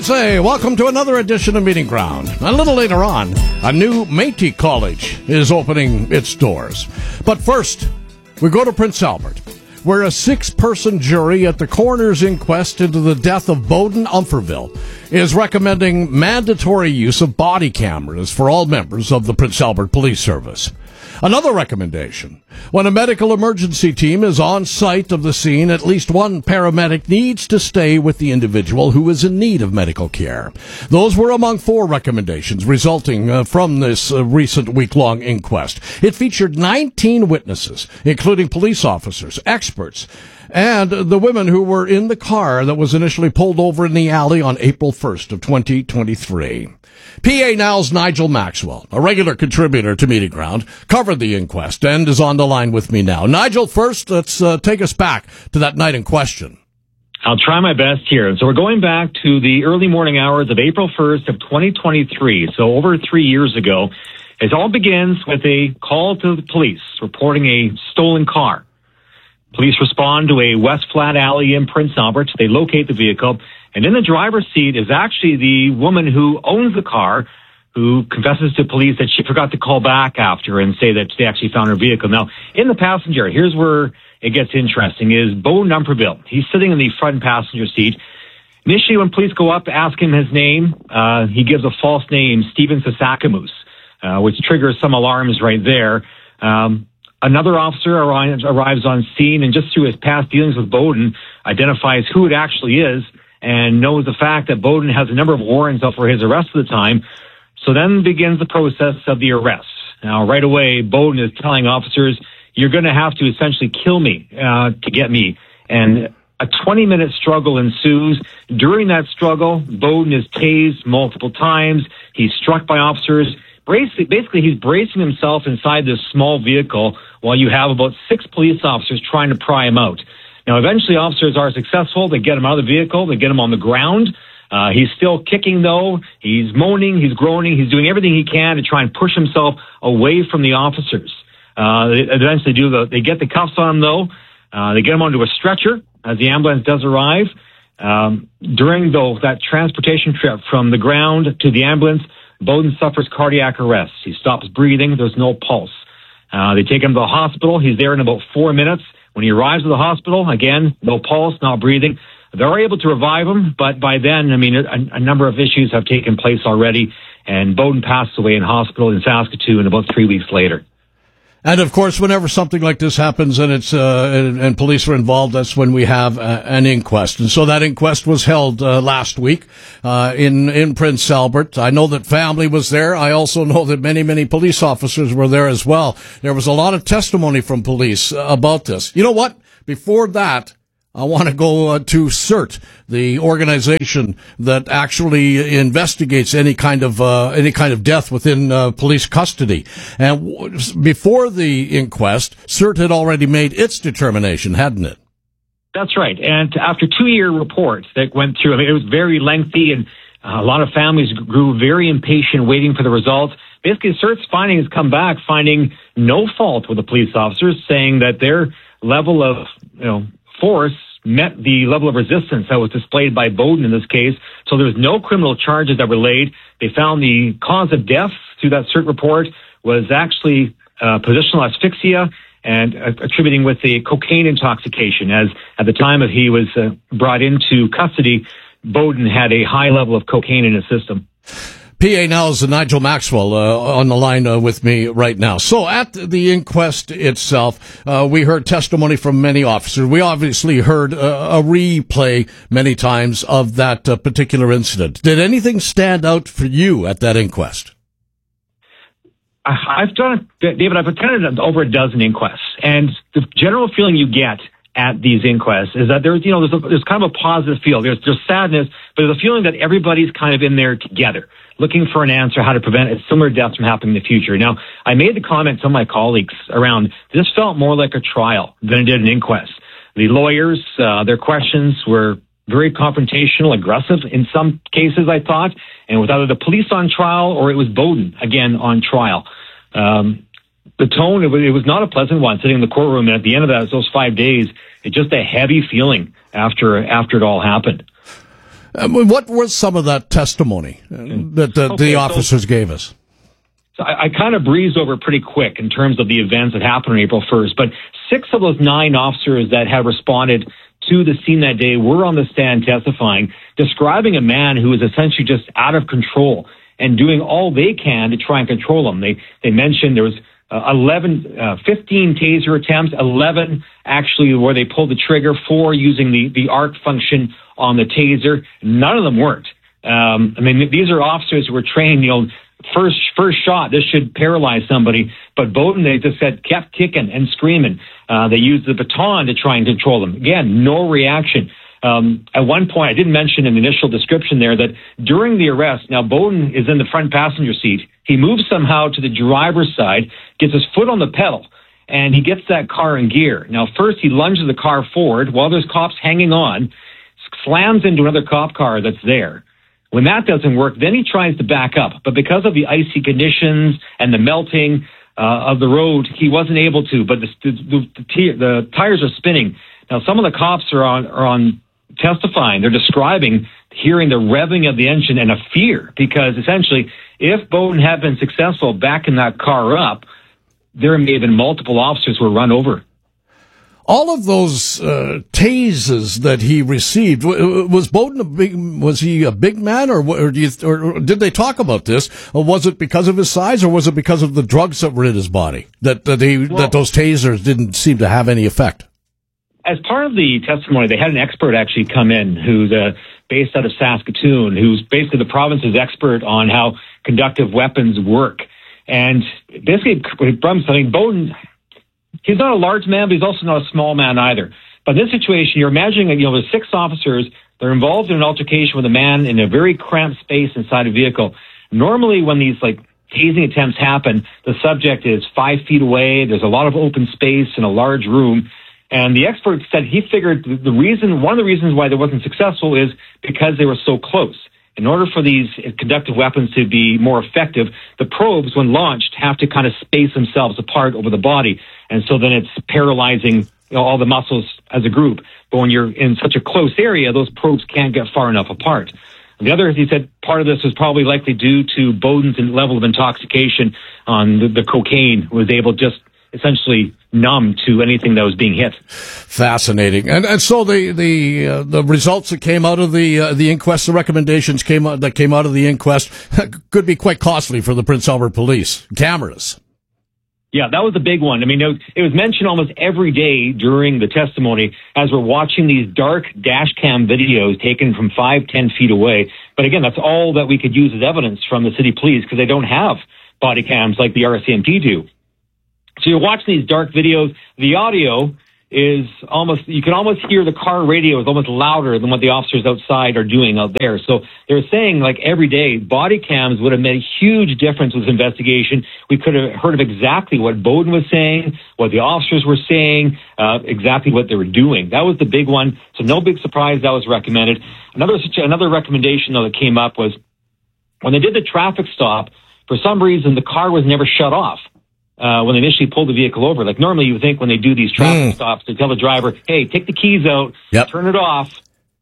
Say, welcome to another edition of Meeting Ground. A little later on, a new Métis College is opening its doors. But first, we go to Prince Albert, where a 6-person jury at the coroner's inquest into the death of Bowden Umferville is recommending mandatory use of body cameras for all members of the Prince Albert Police Service. Another recommendation: when a medical emergency team is on site of the scene, at least one paramedic needs to stay with the individual who is in need of medical care. Those were among 4 recommendations resulting from this recent week-long inquest. It featured 19 witnesses, including police officers, experts, and the women who were in the car that was initially pulled over in the alley on April 1st of 2023. PA Now's Nigel Maxwell, a regular contributor to Meeting Ground, covered the inquest and is on the line with me now. Nigel, first, let's take us back to that night in question. I'll try my best here. So we're going back to the early morning hours of April 1st of 2023, so over 3 years ago. It all begins with a call to the police reporting a stolen car. Police respond to a West Flat alley in Prince Albert. They locate the vehicle, and in the driver's seat is actually the woman who owns the car, who confesses to police that she forgot to call back after and say that they actually found her vehicle. Now, in the passenger, here's where it gets interesting, is Bowden Umferville. He's sitting in the front passenger seat. Initially, when police go up to ask him his name, he gives a false name, Stephen Sasakamoose, which triggers some alarms right there. Another officer arrives on scene, and just through his past dealings with Bowden, identifies who it actually is and knows the fact that Bowden has a number of warrants out for his arrest at the time. So then begins the process of the arrest. Now, right away, Bowden is telling officers, you're going to have to essentially kill me to get me. And a 20-minute struggle ensues. During that struggle, Bowden is tased multiple times. He's struck by officers. Basically, he's bracing himself inside this small vehicle while you have about 6 police officers trying to pry him out. Now, eventually, officers are successful. They get him out of the vehicle. They get him on the ground. He's still kicking, though. He's moaning. He's groaning. He's doing everything he can to try and push himself away from the officers. They eventually they get the cuffs on him, though. They get him onto a stretcher as the ambulance does arrive. During, though, that transportation trip from the ground to the ambulance, Bowden suffers cardiac arrest. He stops breathing. There's no pulse. They take him to the hospital. He's there in about 4 minutes. When he arrives at the hospital, again, no pulse, not breathing. They're able to revive him, but by then, a number of issues have taken place already, and Bowden passed away in hospital in Saskatoon about 3 weeks later. And of course, whenever something like this happens and it's and police are involved, that's when we have an inquest. And so that inquest was held last week in Prince Albert. I know that family was there. I also know that many police officers were there as well. There was a lot of testimony from police about this. You know what? Before that, I want to go to CERT, the organization that actually investigates any kind of death within police custody. And before the inquest, CERT had already made its determination, hadn't it? That's right. And after 2-year reports that went through, it was very lengthy, and a lot of families grew very impatient waiting for the results. Basically, CERT's findings come back finding no fault with the police officers, saying that their level of force met the level of resistance that was displayed by Bowden in this case. So there's no criminal charges that were laid. They found the cause of death through that CERT report was actually positional asphyxia, and attributing with the cocaine intoxication, as at the time that he was brought into custody, Bowden had a high level of cocaine in his system. PA Now's Nigel Maxwell on the line with me right now. So at the inquest itself, we heard testimony from many officers. We obviously heard a replay many times of that particular incident. Did anything stand out for you at that inquest? I've attended over a dozen inquests, and the general feeling you get at these inquests is that there's kind of a positive feel. There's sadness, but there's a feeling that everybody's kind of in there together, looking for an answer how to prevent a similar death from happening in the future. Now, I made the comment to my colleagues around, this felt more like a trial than it did an inquest. The lawyers, their questions were very confrontational, aggressive in some cases, I thought, and with either the police on trial or it was Bowden, again, on trial. The tone, it was not a pleasant one sitting in the courtroom, and at the end of those 5 days, it's just a heavy feeling after it all happened. What was some of that testimony that the officers gave us? So I kind of breezed over pretty quick in terms of the events that happened on April 1st, but 6 of those 9 officers that had responded to the scene that day were on the stand testifying, describing a man who was essentially just out of control and doing all they can to try and control him. They mentioned there was 15 taser attempts, 11 actually where they pulled the trigger, 4 using the arc function on the taser. None of them worked. These are officers who were trained, first shot, this should paralyze somebody. But Bowdoin, they just kept kicking and screaming. They used the baton to try and control them. Again, no reaction. At one point, I didn't mention in the initial description there that during the arrest, now Bowdoin is in the front passenger seat. He moves somehow to the driver's side, gets his foot on the pedal, and he gets that car in gear. Now, first he lunges the car forward while there's cops hanging on, slams into another cop car that's there. When that doesn't work, then he tries to back up. But because of the icy conditions and the melting of the road, he wasn't able to. But the tires are spinning. Now, some of the cops are on testifying. They're describing hearing the revving of the engine and a fear, because essentially, if Bowdoin had been successful backing that car up, there may have been multiple officers who were run over. All of those tases that he received, was Bowdoin was he a big man, or did they talk about this? Or was it because of his size, or was it because of the drugs that were in his body that those tasers didn't seem to have any effect? As part of the testimony, they had an expert actually come in who's based out of Saskatoon, who's basically the province's expert on how conductive weapons work. And basically, Bowdoin, he's not a large man, but he's also not a small man either. But in this situation, you're imagining, there's 6 officers, they're involved in an altercation with a man in a very cramped space inside a vehicle. Normally, when these tasing attempts happen, the subject is 5 feet away, there's a lot of open space in a large room. And the expert said he figured one of the reasons why they wasn't successful is because they were so close. In order for these conductive weapons to be more effective, the probes, when launched, have to kind of space themselves apart over the body. And so then it's paralyzing all the muscles as a group. But when you're in such a close area, those probes can't get far enough apart. The other, he said, part of this was probably likely due to Bowdoin's level of intoxication on the cocaine, was able just essentially numb to anything that was being hit. Fascinating. And so the results that came out of the inquest, the recommendations that came out of the inquest could be quite costly for the Prince Albert Police. Cameras. Yeah, that was a big one. It was mentioned almost every day during the testimony as we're watching these dark dash cam videos taken from 5-10 feet away. But again, that's all that we could use as evidence from the city police, because they don't have body cams like the RCMP do. So you're watching these dark videos. The audio is you can almost hear the car radio is almost louder than what the officers outside are doing out there. So they're saying, every day, body cams would have made a huge difference with this investigation. We could have heard of exactly what Bowdoin was saying, what the officers were saying, exactly what they were doing. That was the big one. So no big surprise that was recommended. Another recommendation, though, that came up was when they did the traffic stop, for some reason, the car was never shut off. When they initially pulled the vehicle over. Normally you would think when they do these traffic stops, they tell the driver, hey, take the keys out, turn it off,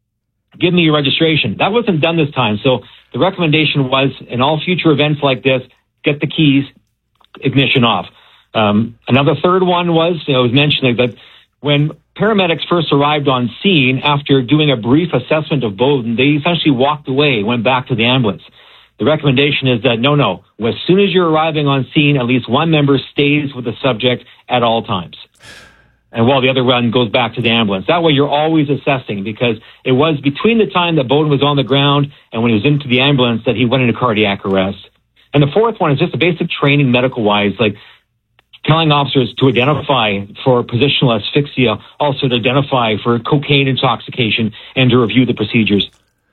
give me your registration. That wasn't done this time. So the recommendation was, in all future events like this, get the keys, ignition off. Another third one was, it was mentioned that when paramedics first arrived on scene, after doing a brief assessment of Bowdoin, they essentially walked away, went back to the ambulance. The recommendation is that no. As soon as you're arriving on scene, at least one member stays with the subject at all times. And while the other one goes back to the ambulance. That way you're always assessing, because it was between the time that Bowdoin was on the ground and when he was into the ambulance that he went into cardiac arrest. And the fourth one is just a basic training medical-wise, telling officers to identify for positional asphyxia, also to identify for cocaine intoxication, and to review the procedures.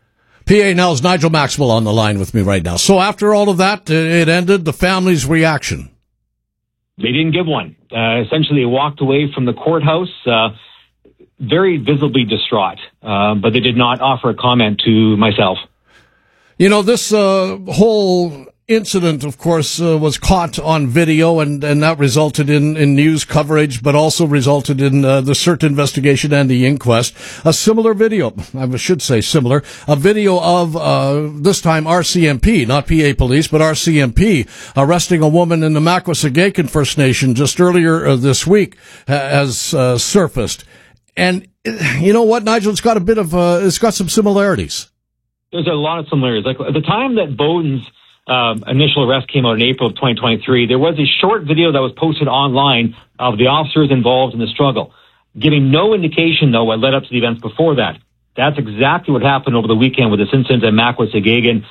PA Nell's Nigel Maxwell on the line with me right now. So after all of that, it ended. The family's reaction? They didn't give one. Essentially, they walked away from the courthouse, very visibly distraught, but they did not offer a comment to myself. This whole incident, of course, was caught on video, and that resulted in news coverage, but also resulted in the CERT investigation and the inquest. A similar video, I should say similar, a video of this time RCMP, not PA Police, but RCMP, arresting a woman in the Makwesagaikan First Nation just earlier this week has surfaced. And you know what, Nigel? It's got it's got some similarities. There's a lot of similarities. Like at the time that Bowden's initial arrest came out in April of 2023, there was a short video that was posted online of the officers involved in the struggle, giving no indication, though, what led up to the events before that. That's exactly what happened over the weekend with this incident at Makwesagaikan.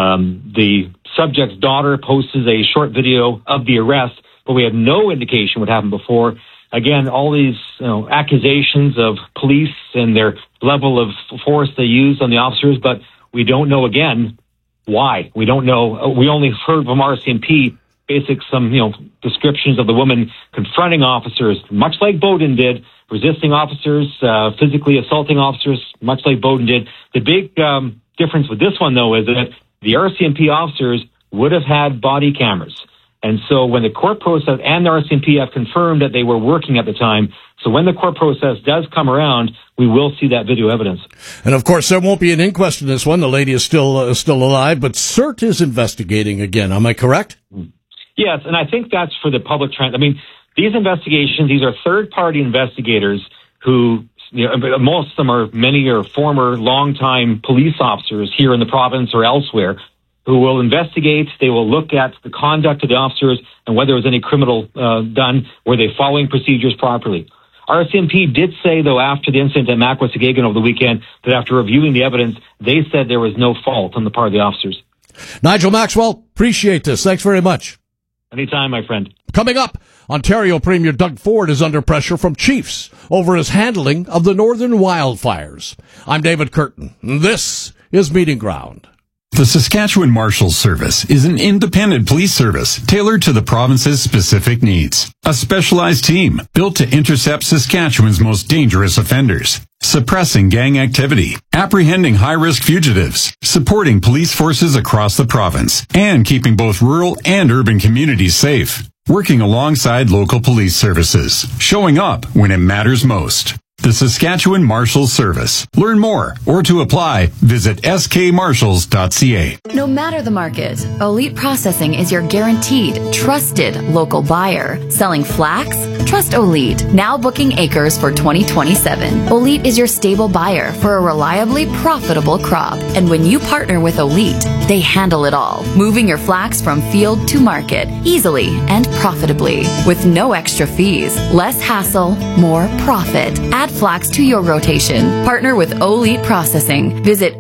The subject's daughter posted a short video of the arrest, but we have no indication what happened before. Again, all these accusations of police and their level of force they used on the officers, but we don't know, again, why. We don't know. We only heard from RCMP some descriptions of the woman confronting officers, much like Bowden did, resisting officers, physically assaulting officers, much like Bowden did. The big difference with this one, though, is that the RCMP officers would have had body cameras. And so when the court process and the RCMP have confirmed that they were working at the time, so when the court process does come around, we will see that video evidence. And of course, there won't be an inquest in this one. The lady is still alive, but CERT is investigating again. Am I correct? Yes, and I think that's for the public trend. I mean, these investigations, these are third-party investigators who, most of them many are former, long-time police officers here in the province or elsewhere, who will investigate. They will look at the conduct of the officers and whether there was any criminal done. Were they following procedures properly? RCMP did say, though, after the incident at Makwesagaikan over the weekend, that after reviewing the evidence, they said there was no fault on the part of the officers. Nigel Maxwell, appreciate this. Thanks very much. Anytime, my friend. Coming up, Ontario Premier Doug Ford is under pressure from chiefs over his handling of the northern wildfires. I'm David Curtin. This is Meeting Ground. The Saskatchewan Marshals Service is an independent police service tailored to the province's specific needs. A specialized team built to intercept Saskatchewan's most dangerous offenders, suppressing gang activity, apprehending high-risk fugitives, supporting police forces across the province, and keeping both rural and urban communities safe. Working alongside local police services, showing up when it matters most. The Saskatchewan Marshals Service. Learn more or to apply, visit skmarshals.ca. No matter the market, Olite Processing is your guaranteed, trusted local buyer. Selling flax? Trust Olite. Now booking acres for 2027. Olite is your stable buyer for a reliably profitable crop. And when you partner with Olite, they handle it all. Moving your flax from field to market easily and profitably. With no extra fees, less hassle, more profit. Add flax to your rotation. Partner with Olite Processing. Visit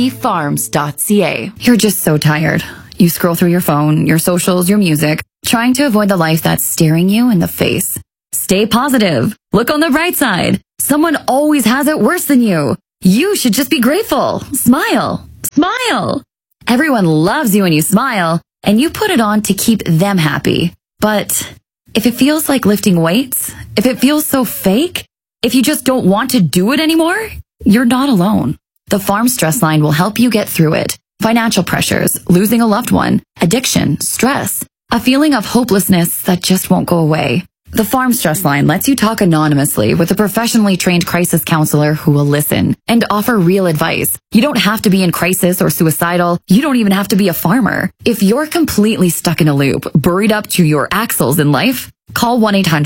otfarms.ca. You're just so tired. You scroll through your phone, your socials, your music, trying to avoid the life that's staring you in the face. Stay positive. Look on the bright side. Someone always has it worse than you. You should just be grateful. Smile. Smile. Everyone loves you when you smile, and you put it on to keep them happy. But if it feels like lifting weights, if it feels so fake, if you just don't want to do it anymore, you're not alone. The Farm Stress Line will help you get through it. Financial pressures, losing a loved one, addiction, stress, a feeling of hopelessness that just won't go away. The Farm Stress Line lets you talk anonymously with a professionally trained crisis counselor who will listen and offer real advice. You don't have to be in crisis or suicidal. You don't even have to be a farmer. If you're completely stuck in a loop, buried up to your axles in life, call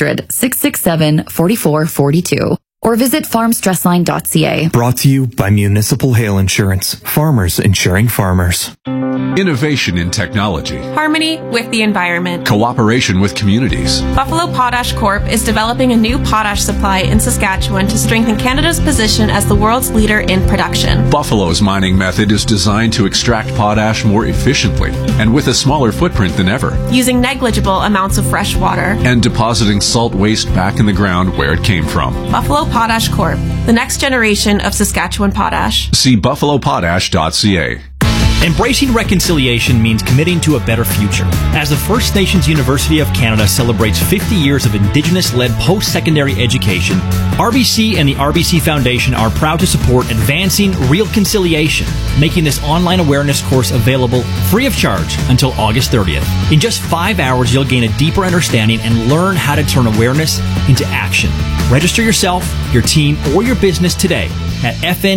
1-800-667-4442 or visit farmstressline.ca. Brought to you by Municipal Hail Insurance. Farmers insuring farmers. Innovation in technology. Harmony with the environment. Cooperation with communities. Buffalo Potash Corp is developing a new potash supply in Saskatchewan to strengthen Canada's position as the world's leader in production. Buffalo's mining method is designed to extract potash more efficiently and with a smaller footprint than ever. Using negligible amounts of fresh water. And depositing salt waste back in the ground where it came from. Buffalo Potash Corp, the next generation of Saskatchewan potash. See buffalopotash.ca. Embracing reconciliation means committing to a better future. As the First Nations University of Canada celebrates 50 years of Indigenous-led post-secondary education, RBC and the RBC Foundation are proud to support advancing real conciliation, making this online awareness course available free of charge until August 30th. In just 5 hours, you'll gain a deeper understanding and learn how to turn awareness into action. Register yourself, your team, or your business today at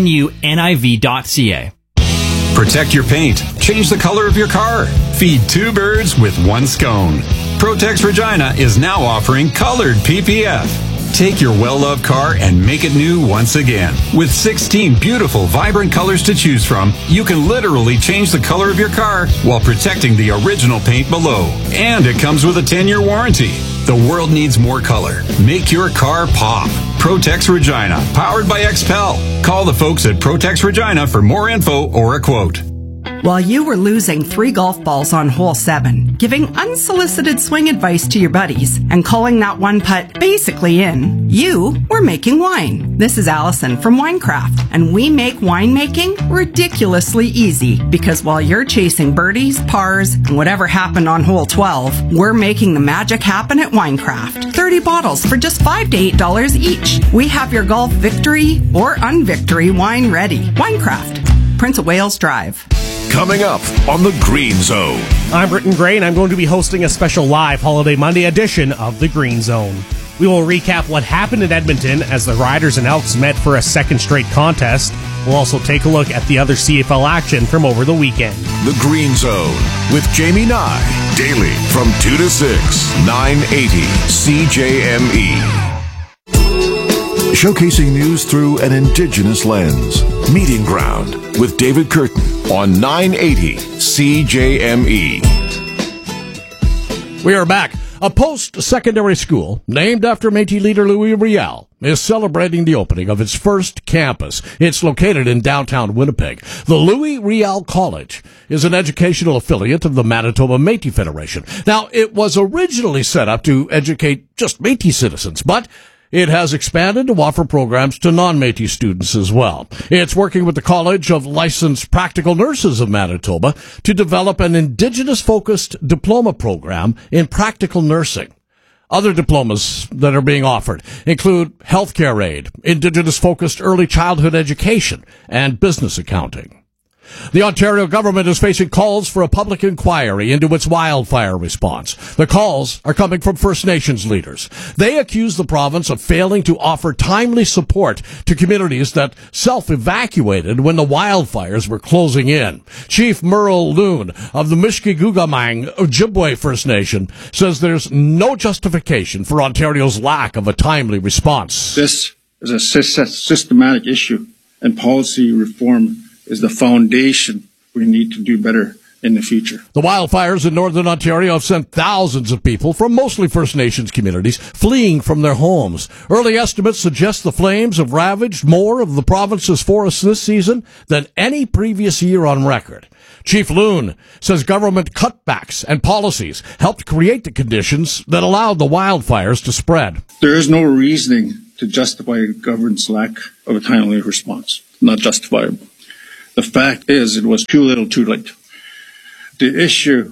fnuniv.ca. Protect your paint. Change the color of your car. Feed two birds with one scone. Protex Regina is now offering colored PPF. Take your well-loved car and make it new once again. With 16 beautiful, vibrant colors to choose from, you can literally change the color of your car while protecting the original paint below. And it comes with a 10-year warranty. The world needs more color. Make your car pop. Protex Regina, powered by XPEL. Call the folks at Protex Regina for more info or a quote. While you were losing 3 golf balls on hole 7, giving unsolicited swing advice to your buddies, and calling that one putt basically in, you were making wine. This is Allison from Winecraft, and we make winemaking ridiculously easy because while you're chasing birdies, pars, and whatever happened on hole 12, we're making the magic happen at Winecraft. 30 bottles for just $5 to $8 each. We have your golf victory or unvictory wine ready. Winecraft, Prince of Wales Drive. Coming up on The Green Zone. I'm Britton Gray, and I'm going to be hosting a special live Holiday Monday edition of The Green Zone. We will recap what happened in Edmonton as the Riders and Elks met for a second straight contest. We'll also take a look at the other CFL action from over the weekend. The Green Zone with Jamie Nye. Daily from 2 to 6, 980 CJME. Showcasing news through an Indigenous lens. Meeting Ground with David Curtin on 980 CJME. We are back. A post-secondary school named after Métis leader Louis Riel is celebrating the opening of its first campus. It's located in downtown Winnipeg. The Louis Riel College is an educational affiliate of the Manitoba Métis Federation. Now, it was originally set up to educate just Métis citizens, but it has expanded to offer programs to non-Métis students as well. It's working with the College of Licensed Practical Nurses of Manitoba to develop an Indigenous-focused diploma program in practical nursing. Other diplomas that are being offered include healthcare aid, Indigenous-focused early childhood education, and business accounting. The Ontario government is facing calls for a public inquiry into its wildfire response. The calls are coming from First Nations leaders. They accuse the province of failing to offer timely support to communities that self-evacuated when the wildfires were closing in. Chief Merle Loon of the Mishkigugamang Ojibwe First Nation says there's no justification for Ontario's lack of a timely response. This is a systematic issue, and policy reform is the foundation we need to do better in the future. The wildfires in northern Ontario have sent thousands of people from mostly First Nations communities fleeing from their homes. Early estimates suggest the flames have ravaged more of the province's forests this season than any previous year on record. Chief Loon says government cutbacks and policies helped create the conditions that allowed the wildfires to spread. There is no reasoning to justify the government's lack of a timely response. Not justifiable. The fact is, it was too little, too late. The issue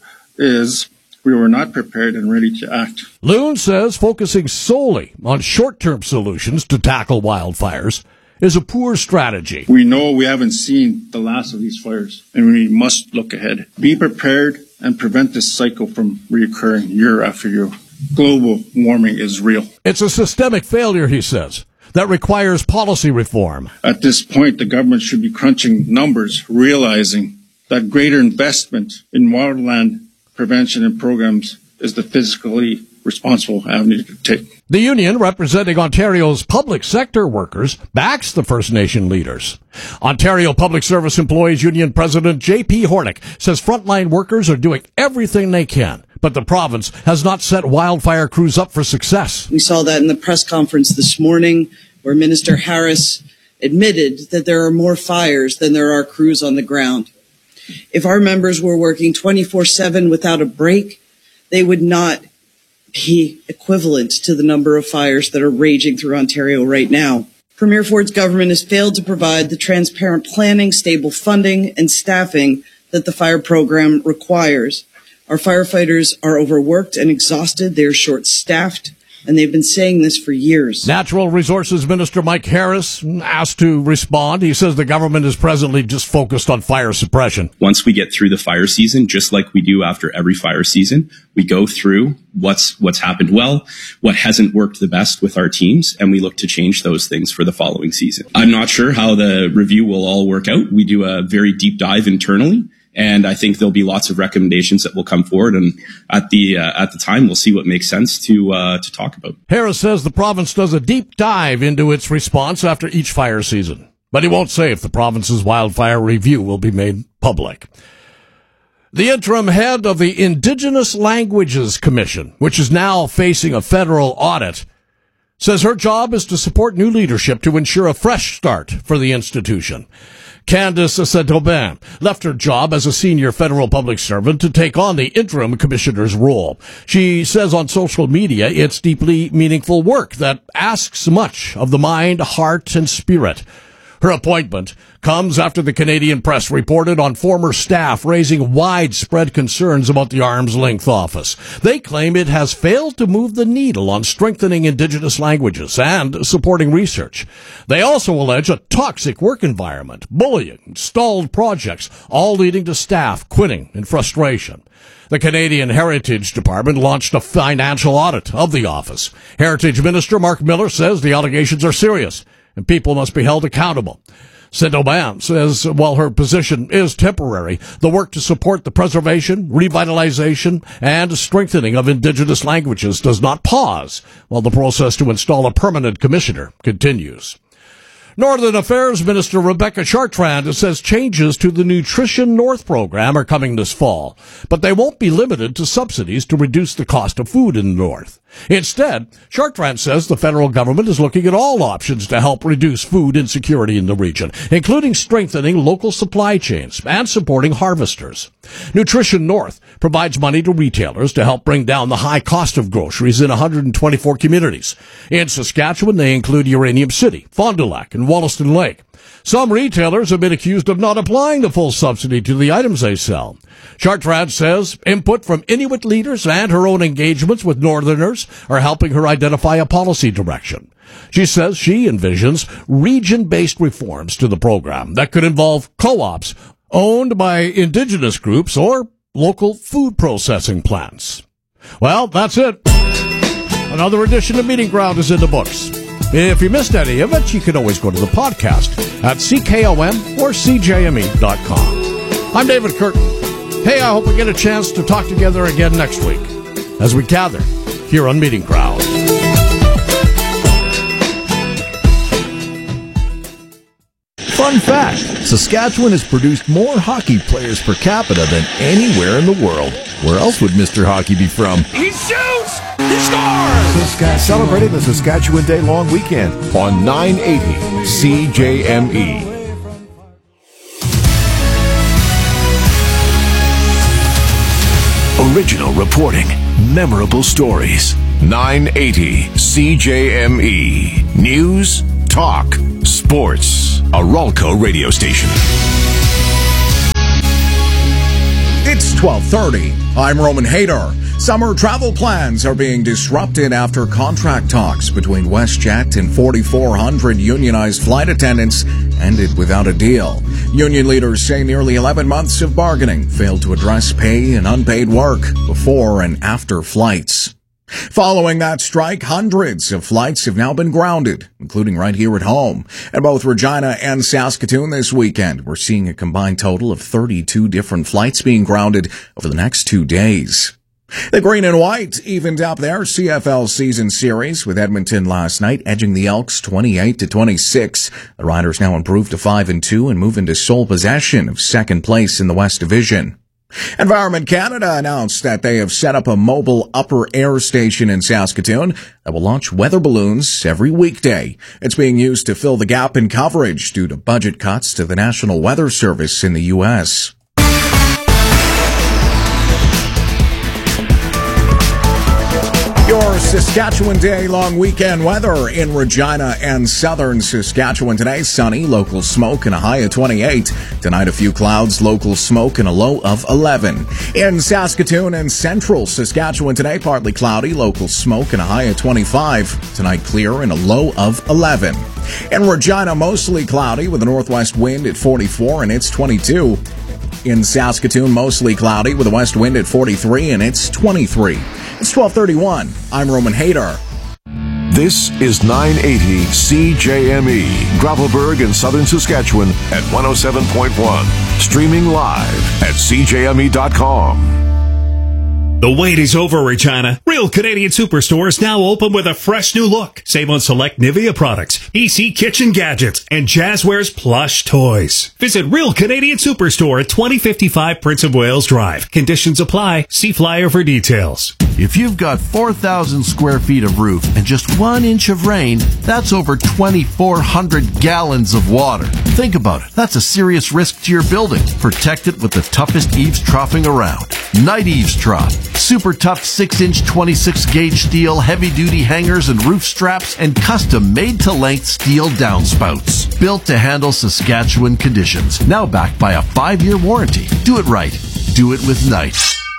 is we were not prepared and ready to act. Loon says focusing solely on short-term solutions to tackle wildfires is a poor strategy. We know we haven't seen the last of these fires, and we must look ahead. Be prepared and prevent this cycle from reoccurring year after year. Global warming is real. It's a systemic failure, he says, that requires policy reform. At this point, the government should be crunching numbers, realizing that greater investment in wildland prevention and programs is the fiscally responsible avenue to take. The union, representing Ontario's public sector workers, backs the First Nation leaders. Ontario Public Service Employees Union President J.P. Hornick says frontline workers are doing everything they can, but the province has not set wildfire crews up for success. We saw that in the press conference this morning, where Minister Harris admitted that there are more fires than there are crews on the ground. If our members were working 24/7 without a break, they would not be equivalent to the number of fires that are raging through Ontario right now. Premier Ford's government has failed to provide the transparent planning, stable funding, and staffing that the fire program requires. Our firefighters are overworked and exhausted. They are short-staffed, and they've been saying this for years. Natural Resources Minister Mike Harris asked to respond. He says the government is presently just focused on fire suppression. Once we get through the fire season, just like we do after every fire season, we go through what's happened well, what hasn't worked the best with our teams, and we look to change those things for the following season. I'm not sure how the review will all work out. We do a very deep dive internally, and I think there'll be lots of recommendations that will come forward. And at the time, we'll see what makes sense to talk about. Harris says the province does a deep dive into its response after each fire season, but he won't say if the province's wildfire review will be made public. The interim head of the Indigenous Languages Commission, which is now facing a federal audit, says her job is to support new leadership to ensure a fresh start for the institution. Candace Saint-Aubin left her job as a senior federal public servant to take on the interim commissioner's role. She says on social media it's deeply meaningful work that asks much of the mind, heart, and spirit. Her appointment comes after the Canadian press reported on former staff raising widespread concerns about the arm's length office. They claim it has failed to move the needle on strengthening Indigenous languages and supporting research. They also allege a toxic work environment, bullying, stalled projects, all leading to staff quitting in frustration. The Canadian Heritage Department launched a financial audit of the office. Heritage Minister Mark Miller says the allegations are serious and people must be held accountable. Saint-Aubin says while her position is temporary, the work to support the preservation, revitalization, and strengthening of Indigenous languages does not pause while the process to install a permanent commissioner continues. Northern Affairs Minister Rebecca Chartrand says changes to the Nutrition North program are coming this fall, but they won't be limited to subsidies to reduce the cost of food in the North. Instead, Chartrand says the federal government is looking at all options to help reduce food insecurity in the region, including strengthening local supply chains and supporting harvesters. Nutrition North provides money to retailers to help bring down the high cost of groceries in 124 communities. In Saskatchewan, they include Uranium City, Fond du Lac, and Wollaston Lake. Some retailers have been accused of not applying the full subsidy to the items they sell. Chartrand says input from Inuit leaders and her own engagements with Northerners are helping her identify a policy direction. She says she envisions region-based reforms to the program that could involve co-ops owned by Indigenous groups or local food processing plants. Well, that's it. Another edition of Meeting Ground is in the books. If you missed any of it, you can always go to the podcast at CKOM or CJME.com. I'm David Curtin. Hey, I hope we get a chance to talk together again next week as we gather here on Meeting Ground. Fun fact, Saskatchewan has produced more hockey players per capita than anywhere in the world. Where else would Mr. Hockey be from? He shoots! He scores! Celebrating the Saskatchewan Day long weekend on 980 CJME. Original reporting, memorable stories. 980 CJME. News, talk, sports. A Ralco radio station. It's 12:30. I'm Roman Hader. Summer travel plans are being disrupted after contract talks between WestJet and 4,400 unionized flight attendants ended without a deal. Union leaders say nearly 11 months of bargaining failed to address pay and unpaid work before and after flights. Following that strike, hundreds of flights have now been grounded, including right here at home. At both Regina and Saskatoon this weekend, we're seeing a combined total of 32 different flights being grounded over the next 2 days. The Green and White evened up their CFL season series with Edmonton last night, edging the Elks 28-26. The Riders now improve to 5-2 and move into sole possession of second place in the West Division. Environment Canada announced that they have set up a mobile upper air station in Saskatoon that will launch weather balloons every weekday. It's being used to fill the gap in coverage due to budget cuts to the National Weather Service in the U.S. Your your Saskatchewan Day long weekend weather in Regina and southern Saskatchewan today. Sunny, local smoke and a high of 28. Tonight a few clouds, local smoke and a low of 11. In Saskatoon and central Saskatchewan today, partly cloudy, local smoke and a high of 25. Tonight clear and a low of 11. In Regina, mostly cloudy with a northwest wind at 44 and it's 22. In Saskatoon, mostly cloudy with a west wind at 43 and it's 23. It's 12:31. I'm Roman Hader. This is 980 CJME, Gravelburg in southern Saskatchewan at 107.1. Streaming live at CJME.com. The wait is over, Regina. Real Canadian Superstore is now open with a fresh new look. Save on select Nivea products, EC kitchen gadgets, and Jazzwares plush toys. Visit Real Canadian Superstore at 2055 Prince of Wales Drive. Conditions apply. See flyer for details. If you've got 4,000 square feet of roof and just 1 inch of rain, that's over 2,400 gallons of water. Think about it. That's a serious risk to your building. Protect it with the toughest eaves troughing around. Night Eaves Trough. Super tough 6-inch 26-gauge steel, heavy-duty hangers and roof straps, and custom made-to-length steel downspouts. Built to handle Saskatchewan conditions. Now backed by a 5-year warranty. Do it right. Do it with Night.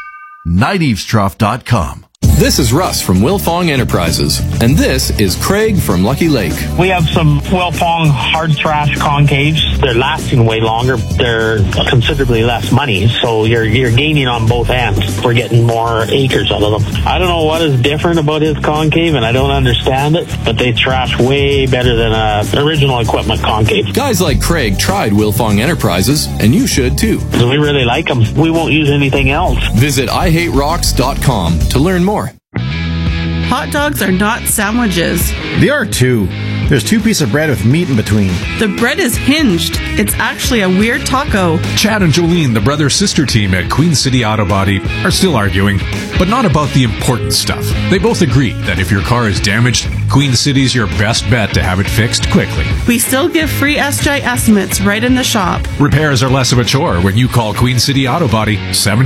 NightEavesTrough.com. This is Russ from Wilfong Enterprises, and this is Craig from Lucky Lake. We have some Wilfong hard trash concaves. They're lasting way longer. They're considerably less money, so you're gaining on both ends. We're getting more acres out of them. I don't know what is different about his concave, and I don't understand it, but they trash way better than original equipment concave. Guys like Craig tried Wilfong Enterprises, and you should too. We really like them. We won't use anything else. Visit IHateRocks.com to learn more. Hot dogs are not sandwiches. They are too. There's 2 pieces of bread with meat in between. The bread is hinged. It's actually a weird taco. Chad and Jolene, the brother-sister team at Queen City Auto Body, are still arguing, but not about the important stuff. They both agree that if your car is damaged, Queen City's your best bet to have it fixed quickly. We still give free SJ estimates right in the shop. Repairs are less of a chore when you call Queen City Auto Body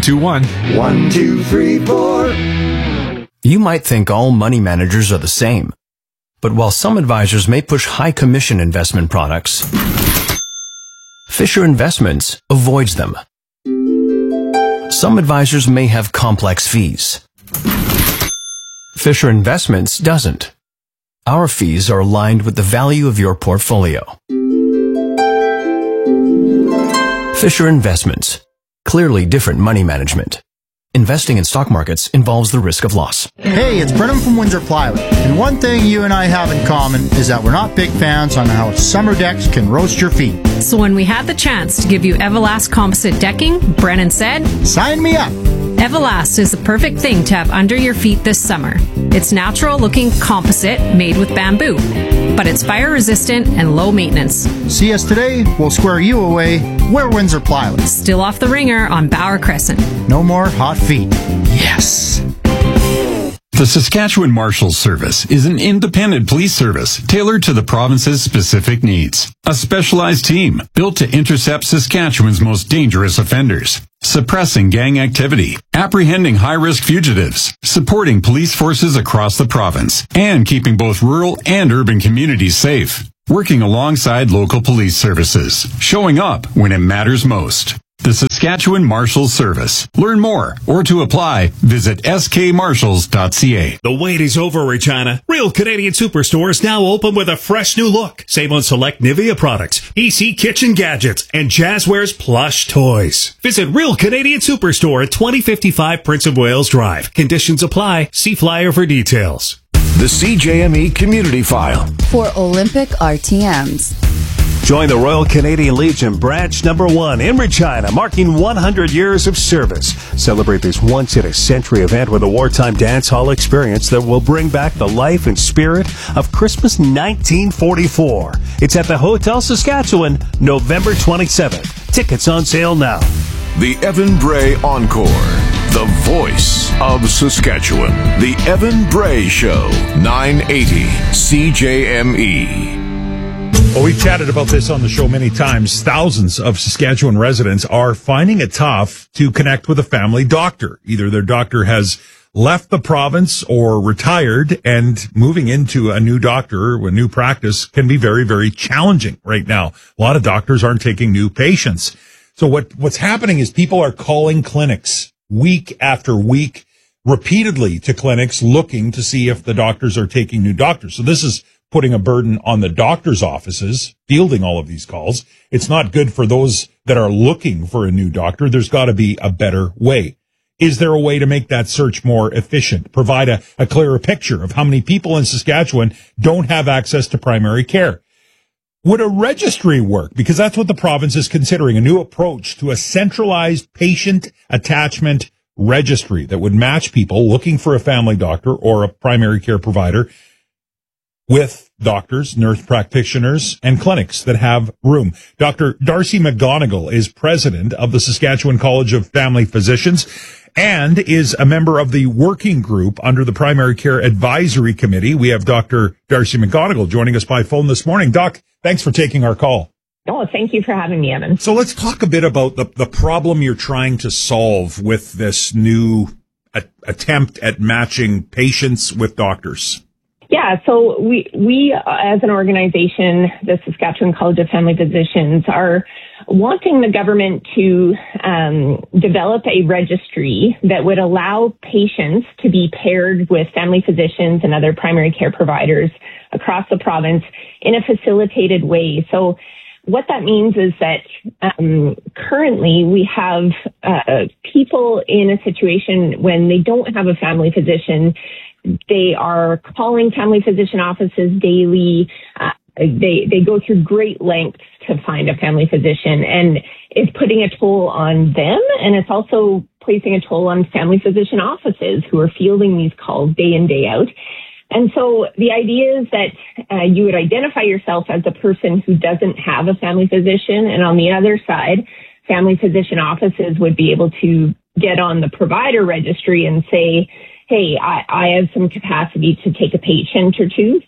721-123-4. You might think all money managers are the same. But while some advisors may push high commission investment products, Fisher Investments avoids them. Some advisors may have complex fees. Fisher Investments doesn't. Our fees are aligned with the value of your portfolio. Fisher Investments. Clearly different money management. Investing in stock markets involves the risk of loss. Hey, it's Brennan from Windsor Plywood. And one thing you and I have in common is that we're not big fans on how summer decks can roast your feet. So when we had the chance to give you Everlast composite decking, Brennan said, "Sign me up." Everlast is the perfect thing to have under your feet this summer. It's natural-looking composite made with bamboo, but it's fire-resistant and low maintenance. See us today, we'll square you away. We're Windsor Plywood. Still off the ringer on Bauer Crescent. No more hot feet. Yes. The Saskatchewan Marshals Service is an independent police service tailored to the province's specific needs. A specialized team built to intercept Saskatchewan's most dangerous offenders, suppressing gang activity, apprehending high-risk fugitives, supporting police forces across the province, and keeping both rural and urban communities safe. Working alongside local police services, showing up when it matters most. The Saskatchewan Marshals Service. Learn more or to apply, visit skmarshals.ca. The wait is over, Regina. Real Canadian Superstore is now open with a fresh new look. Save on select Nivea products, EC kitchen gadgets, and Jazzwares plush toys. Visit Real Canadian Superstore at 2055 Prince of Wales Drive. Conditions apply. See flyer for details. The CJME Community File. For Olympic RTMs. Join the Royal Canadian Legion Branch Number 1 in Regina, marking 100 years of service. Celebrate this once-in-a-century event with a wartime dance hall experience that will bring back the life and spirit of Christmas 1944. It's at the Hotel Saskatchewan, November 27th. Tickets on sale now. The Evan Bray Encore. The voice of Saskatchewan. The Evan Bray Show. 980 CJME. Well, we've chatted about this on the show many times. Thousands of Saskatchewan residents are finding it tough to connect with a family doctor. Either their doctor has left the province or retired, and moving into a new doctor, a new practice can be very, very challenging right now. A lot of doctors aren't taking new patients. So what's happening is people are calling clinics week after week, repeatedly to clinics, looking to see if the doctors are taking new doctors. So this is putting a burden on the doctor's offices, fielding all of these calls. It's not good for those that are looking for a new doctor. There's got to be a better way. Is there a way to make that search more efficient? Provide a clearer picture of how many people in Saskatchewan don't have access to primary care? Would a registry work? Because that's what the province is considering, a new approach to a centralized patient attachment registry that would match people looking for a family doctor or a primary care provider with doctors, nurse practitioners, and clinics that have room. Dr. Darcy McGonigal is president of the Saskatchewan College of Family Physicians and is a member of the working group under the Primary Care Advisory Committee. We have Dr. Darcy McGonigal joining us by phone this morning. Doc, thanks for taking our call. Oh, thank you for having me, Evan. So let's talk a bit about the problem you're trying to solve with this new attempt at matching patients with doctors. Yeah, so we as an organization, the Saskatchewan College of Family Physicians, are wanting the government to develop a registry that would allow patients to be paired with family physicians and other primary care providers across the province in a facilitated way. So what that means is that currently we have people in a situation when they don't have a family physician. They are calling family physician offices daily. They go through great lengths to find a family physician, and it's putting a toll on them, and it's also placing a toll on family physician offices who are fielding these calls day in, day out. And so the idea is that you would identify yourself as a person who doesn't have a family physician, and on the other side, family physician offices would be able to get on the provider registry and say, hey, I have some capacity to take a patient or two.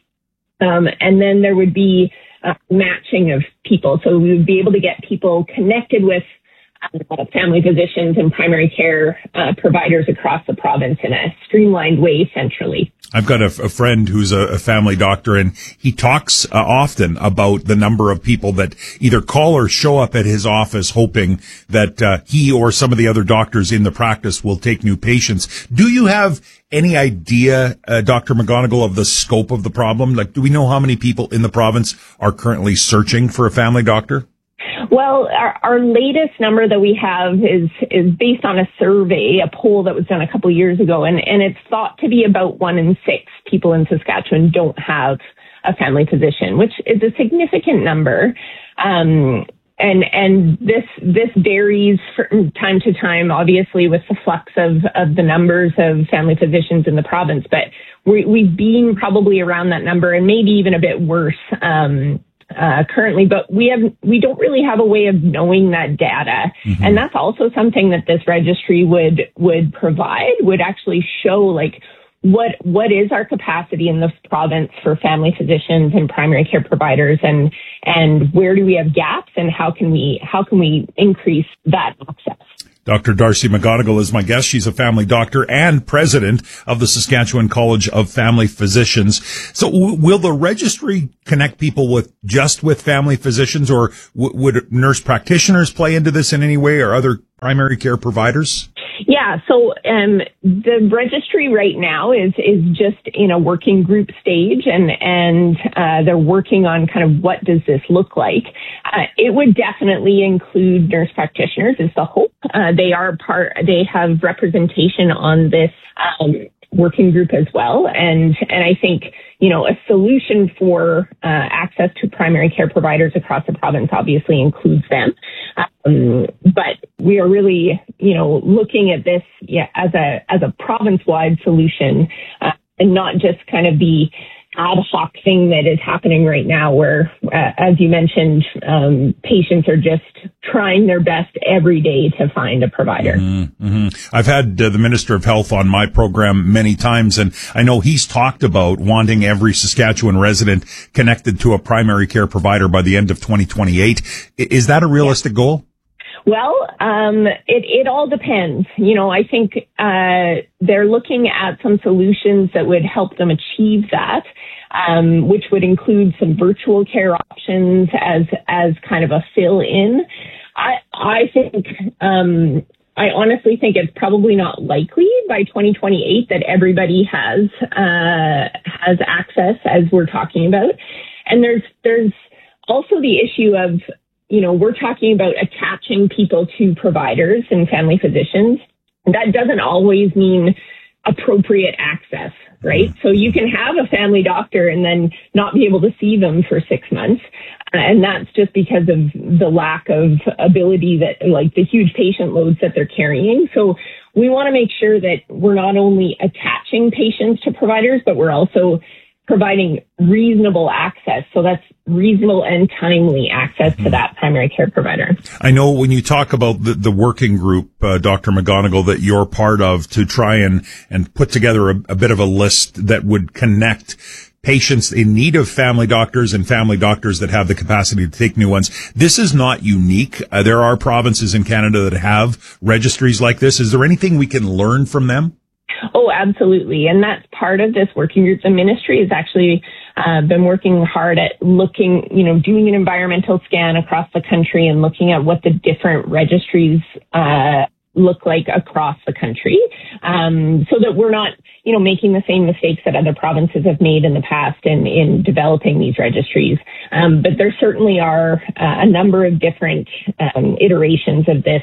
And then there would be matching of people. So we would be able to get people connected with family physicians and primary care providers across the province in a streamlined way centrally. I've got a friend who's a family doctor, and he talks often about the number of people that either call or show up at his office hoping that he or some of the other doctors in the practice will take new patients. Do you have any idea, Dr. McGonigal, of the scope of the problem? Like, do we know how many people in the province are currently searching for a family doctor? Well, our latest number that we have is based on a survey, a poll that was done a couple of years ago, and it's thought to be about 1 in 6 people in Saskatchewan don't have a family physician, which is a significant number. And this varies from time to time, obviously, with the flux of the numbers of family physicians in the province. But we've been probably around that number, and maybe even a bit worse currently. But we don't really have a way of knowing that data, and that's also something that this registry would provide. Would actually show like what is our capacity in this province for family physicians and primary care providers, and where do we have gaps, and how can we increase that access? Dr. Darcy McGonigal is my guest. She's a family doctor and president of the Saskatchewan College of Family Physicians. So will the registry connect people with family physicians, or would nurse practitioners play into this in any way, or other primary care providers? Yeah, so the registry right now is just in a working group stage, and they're working on kind of what does this look like. It would definitely include nurse practitioners is the hope. They have representation on this working group as well, and I think a solution for access to primary care providers across the province obviously includes them. But we are really, looking at this as a province-wide solution, and not just kind of the ad hoc thing that is happening right now where, as you mentioned, patients are just trying their best every day to find a provider. I've had the Minister of Health on my program many times, and I know he's talked about wanting every Saskatchewan resident connected to a primary care provider by the end of 2028. Is that a realistic goal? Well, it all depends. I think they're looking at some solutions that would help them achieve that, which would include some virtual care options as kind of a fill-in. I honestly think it's probably not likely by 2028 that everybody has access, as we're talking about. And there's also the issue of, we're talking about attaching people to providers and family physicians. That doesn't always mean appropriate access, right? So you can have a family doctor and then not be able to see them for 6 months. And that's just because of the lack of ability the huge patient loads that they're carrying. So we want to make sure that we're not only attaching patients to providers, but we're also providing reasonable access. So that's reasonable and timely access to that primary care provider. I know when you talk about the working group, Dr. McGonigal, that you're part of to try and put together a bit of a list that would connect patients in need of family doctors and family doctors that have the capacity to take new ones. This is not unique. There are provinces in Canada that have registries like this. Is there anything we can learn from them? Oh, absolutely. And that's part of this working group. The ministry has actually been working hard at looking, doing an environmental scan across the country and looking at what the different registries look like across the country, so that we're not, making the same mistakes that other provinces have made in the past in developing these registries. But there certainly are a number of different iterations of this.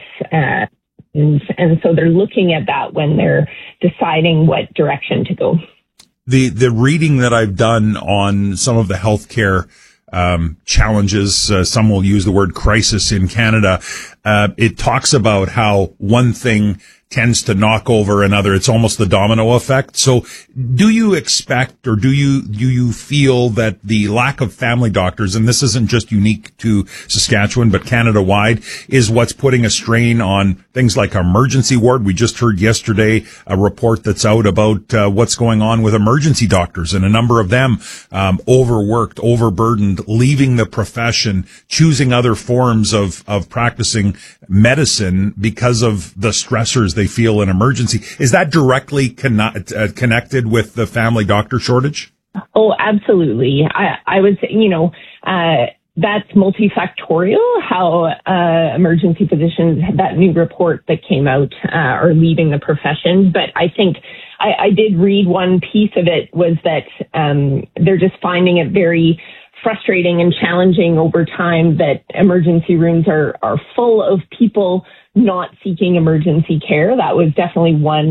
And so they're looking at that when they're deciding what direction to go. The reading that I've done on some of the healthcare challenges, some will use the word crisis in Canada. It talks about how one thing tends to knock over another. It's almost the domino effect. So do you expect, or do you feel that the lack of family doctors, and this isn't just unique to Saskatchewan, but Canada-wide, is what's putting a strain on things like emergency ward? We just heard yesterday a report that's out about what's going on with emergency doctors, and a number of them overworked, overburdened, leaving the profession, choosing other forms of practicing medicine because of the stressors they feel in emergency. Is that directly connected with the family doctor shortage? Oh, absolutely. I would say, that's multifactorial, how emergency physicians, that new report that came out, are leaving the profession. But I think I did read one piece of it was that they're just finding it very frustrating and challenging over time that emergency rooms are full of people not seeking emergency care. That was definitely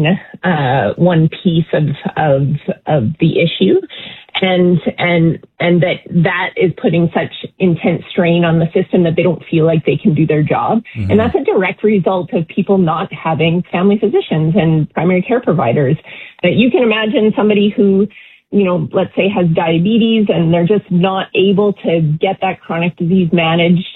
one piece of the issue. And that is putting such intense strain on the system that they don't feel like they can do their job. Mm-hmm. And that's a direct result of people not having family physicians and primary care providers. You can imagine somebody who, let's say has diabetes and they're just not able to get that chronic disease managed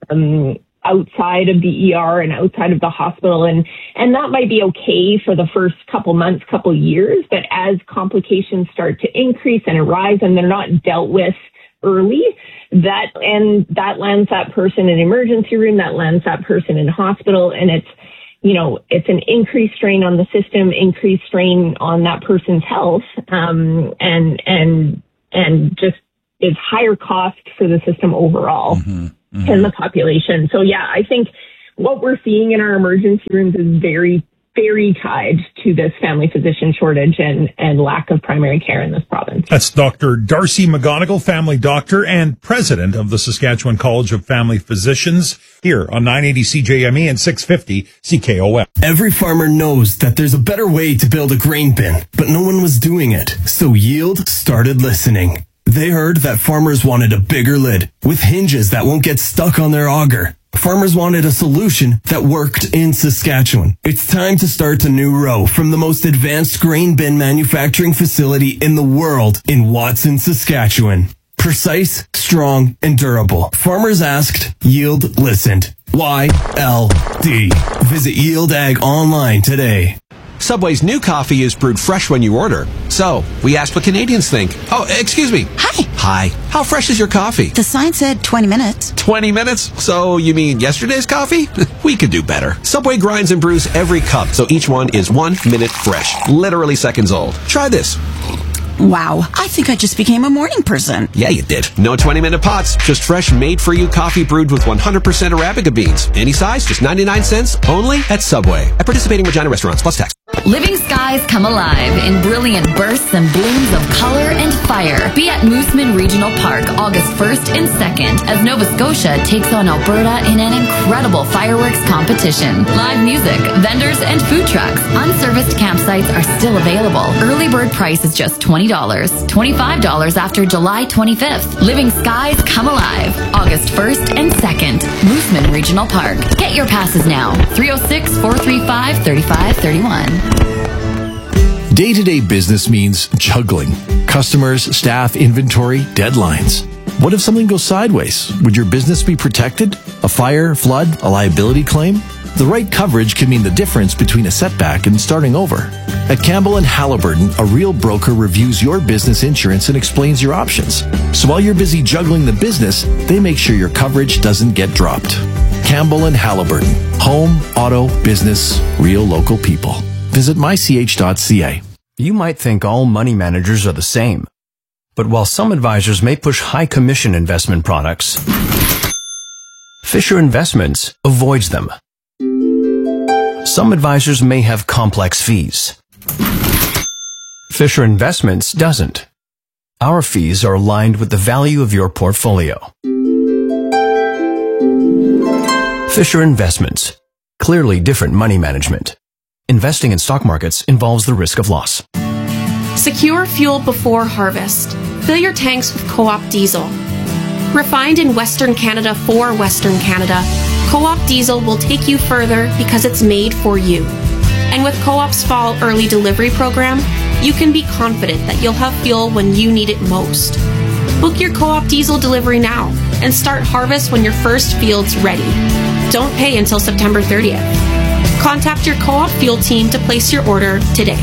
outside of the ER and outside of the hospital. And that might be okay for the first couple months, couple years, but as complications start to increase and arise and they're not dealt with early, that lands that person in emergency room, that lands that person in hospital, and it's an increased strain on the system, increased strain on that person's health, and just is higher cost for the system overall. Mm-hmm. Mm-hmm. In the population. So yeah, I think what we're seeing in our emergency rooms is very, very tied to this family physician shortage and lack of primary care in this province. That's Dr. Darcy McGonigal, family doctor and president of the Saskatchewan College of Family Physicians, here on 980 CJME and 650 CKOM. Every farmer knows that there's a better way to build a grain bin, but no one was doing it. So Yield started listening. They heard that farmers wanted a bigger lid with hinges that won't get stuck on their auger. Farmers wanted a solution that worked in Saskatchewan. It's time to start a new row from the most advanced grain bin manufacturing facility in the world in Watson, Saskatchewan. Precise, strong, and durable. Farmers asked, Yield listened. YLD. Visit Yield Ag online today. Subway's new coffee is brewed fresh when you order. So, we asked what Canadians think. Oh, excuse me. Hi. Hi. How fresh is your coffee? The sign said 20 minutes. 20 minutes? So, you mean yesterday's coffee? We could do better. Subway grinds and brews every cup, so each one is 1 minute fresh. Literally seconds old. Try this. Wow, I think I just became a morning person. Yeah, you did. No 20-minute pots, just fresh, made-for-you coffee brewed with 100% Arabica beans. Any size, just 99 cents, only at Subway. At participating Regina restaurants, plus tax. Living skies come alive in brilliant bursts and blooms of color and fire. Be at Mooseman Regional Park August 1st and 2nd as Nova Scotia takes on Alberta in an incredible fireworks competition. Live music, vendors, and food trucks. Unserviced campsites are still available. Early bird price is just $20. $25 after July 25th. Living skies come alive August 1st and 2nd. Mooseman Regional Park. Get your passes now. 306-435-3531. Day-to-day business means juggling. Customers, staff, inventory, deadlines. What if something goes sideways? Would your business be protected? A fire, flood, a liability claim? The right coverage can mean the difference between a setback and starting over. At Campbell & Halliburton, a real broker reviews your business insurance and explains your options. So while you're busy juggling the business, they make sure your coverage doesn't get dropped. Campbell & Halliburton. Home, auto, business, real local people. Visit mych.ca. You might think all money managers are the same. But while some advisors may push high commission investment products, Fisher Investments avoids them. Some advisors may have complex fees. Fisher Investments doesn't. Our fees are aligned with the value of your portfolio. Fisher Investments. Clearly different money management. Investing in stock markets involves the risk of loss. Secure fuel before harvest. Fill your tanks with Co-op diesel. Refined in Western Canada for Western Canada, Co-op diesel will take you further because it's made for you. And with Co-op's fall early delivery program, you can be confident that you'll have fuel when you need it most. Book your Co-op diesel delivery now and start harvest when your first field's ready. Don't pay until September 30th. Contact your Co-op fuel team to place your order today.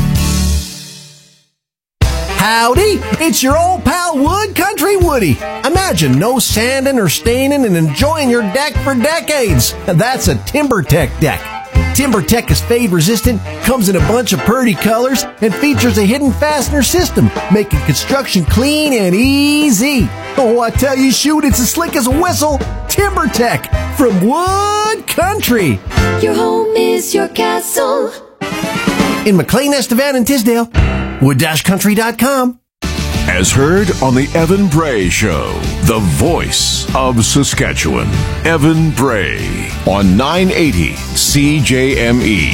Howdy, it's your old pal Wood Country Woody. Imagine no sanding or staining and enjoying your deck for decades. That's a TimberTech deck. TimberTech is fade resistant, comes in a bunch of pretty colors, and features a hidden fastener system, making construction clean and easy. Oh, I tell you, shoot, it's as slick as a whistle. TimberTech from Wood Country. Your home is your castle. In McLean, Estevan, and Tisdale. Wood-country.com. As heard on the Evan Bray Show, the voice of Saskatchewan. Evan Bray on 980 CJME.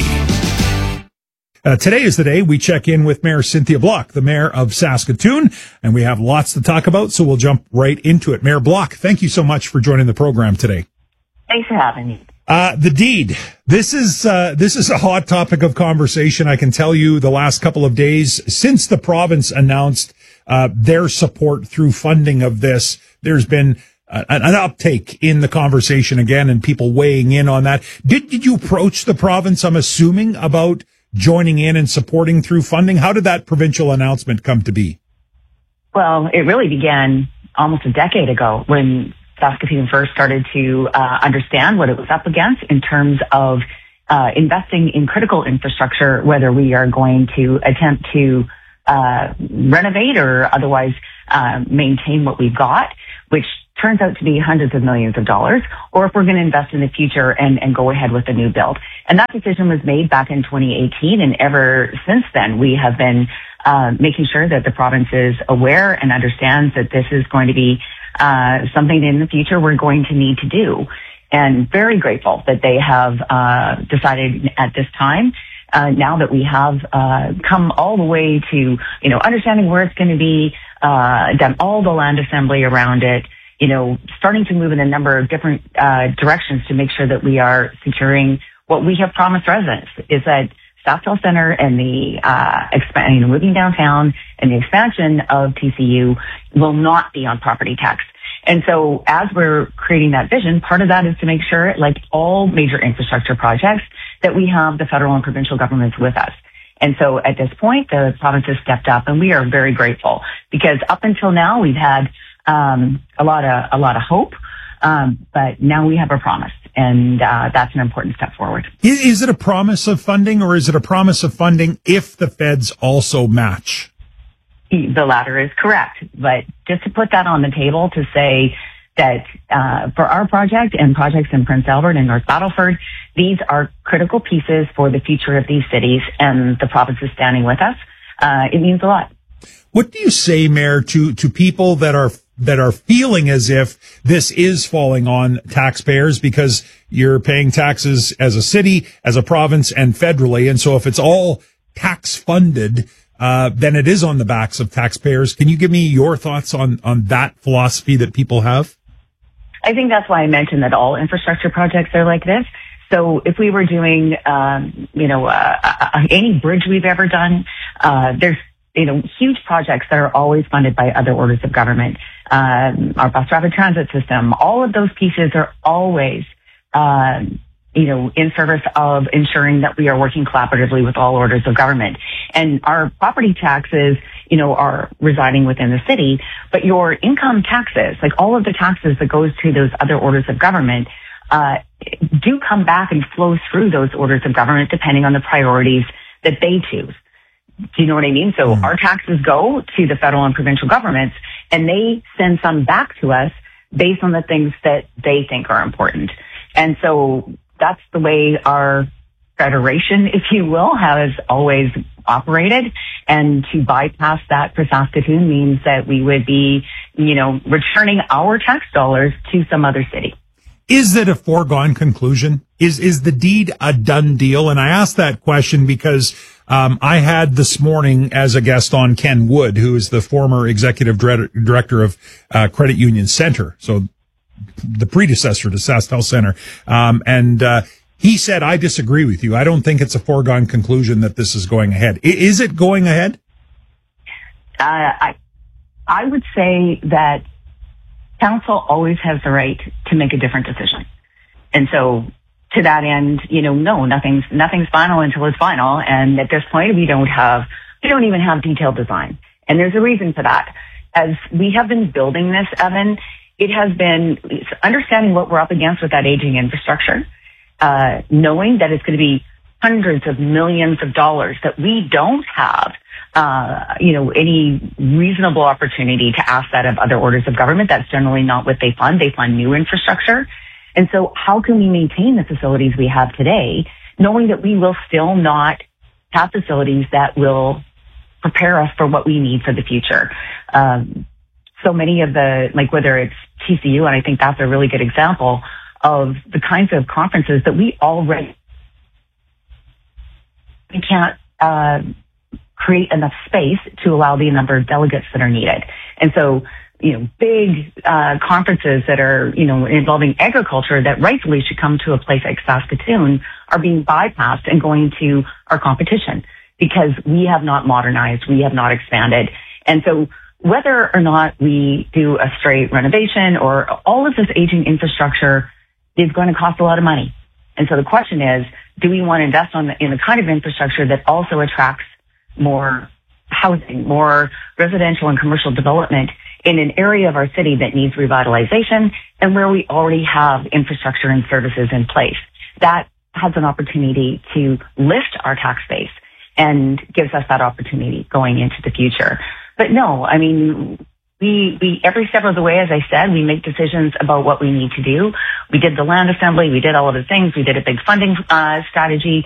Today is the day we check in with Mayor Cynthia Block, the mayor of Saskatoon, and we have lots to talk about, so we'll jump right into it. Mayor Block, thank you so much for joining the program today. Thanks for having me. The deed. This is a hot topic of conversation. I can tell you the last couple of days since the province announced their support through funding of this, there's been an uptake in the conversation again and people weighing in on that. Did you approach the province, I'm assuming, about joining in and supporting through funding? How did that provincial announcement come to be? Well, it really began almost a decade ago when Saskatoon first started to understand what it was up against in terms of investing in critical infrastructure, whether we are going to attempt to renovate or otherwise maintain what we've got, which turns out to be hundreds of millions of dollars, or if we're going to invest in the future and go ahead with a new build. And that decision was made back in 2018, and ever since then we have been making sure that the province is aware and understands that this is going to be something in the future we're going to need to do. And very grateful that they have decided at this time, now that we have come all the way to, understanding where it's going to be, done all the land assembly around it, starting to move in a number of different directions to make sure that we are securing what we have promised residents, is that Staftel Center and the moving downtown and the expansion of TCU will not be on property tax. And so as we're creating that vision, part of that is to make sure, like all major infrastructure projects, that we have the federal and provincial governments with us. And so at this point, the province has stepped up, and we are very grateful because up until now we've had a lot of hope, but now we have a promise, and that's an important step forward. Is it a promise of funding, or is it a promise of funding if the feds also match? The latter is correct, but just to put that on the table to say that for our project and projects in Prince Albert and North Battleford, these are critical pieces for the future of these cities, and the province is standing with us. It means a lot. What do you say, Mayor, to people that are feeling as if this is falling on taxpayers because you're paying taxes as a city, as a province, and federally, and so if it's all tax funded, then it is on the backs of taxpayers. Can you give me your thoughts on that philosophy that people have? I think that's why I mentioned that all infrastructure projects are like this. So if we were doing, any bridge we've ever done, there's, huge projects that are always funded by other orders of government. Our bus rapid transit system, all of those pieces are always, in service of ensuring that we are working collaboratively with all orders of government. And our property taxes, are residing within the city, but your income taxes, like all of the taxes that goes to those other orders of government, do come back and flow through those orders of government depending on the priorities that they choose. Do you know what I mean? So our taxes go to the federal and provincial governments, and they send some back to us based on the things that they think are important. And so that's the way our federation, if you will, has always operated. And to bypass that for Saskatoon means that we would be, returning our tax dollars to some other city. Is it a foregone conclusion? Is the deed a done deal? And I asked that question because I had this morning as a guest on Ken Wood, who is the former executive director of Credit Union Center, so the predecessor to SaskTel Center. And he said, I disagree with you. I don't think it's a foregone conclusion that this is going ahead. Is it going ahead? I would say that council always has the right to make a different decision. And so to that end, no, nothing's final until it's final. And at this point, we don't even have detailed design. And there's a reason for that. As we have been building this, Evan, it has been understanding what we're up against with that aging infrastructure, knowing that it's going to be hundreds of millions of dollars that we don't have, any reasonable opportunity to ask that of other orders of government. That's generally not what they fund. They fund new infrastructure. And so how can we maintain the facilities we have today, knowing that we will still not have facilities that will prepare us for what we need for the future? So many of whether it's TCU, and I think that's a really good example of the kinds of conferences that we can't create enough space to allow the number of delegates that are needed. And so, big conferences that are, involving agriculture that rightfully should come to a place like Saskatoon are being bypassed and going to our competition because we have not modernized, we have not expanded. And so whether or not we do a straight renovation or all of this aging infrastructure is going to cost a lot of money. And so the question is, do we want to invest in the kind of infrastructure that also attracts more housing, more residential and commercial development in an area of our city that needs revitalization and where we already have infrastructure and services in place? That has an opportunity to lift our tax base and gives us that opportunity going into the future. But no, I mean, we every step of the way, as I said, we make decisions about what we need to do. We did the land assembly. We did all of the things. We did a big funding strategy.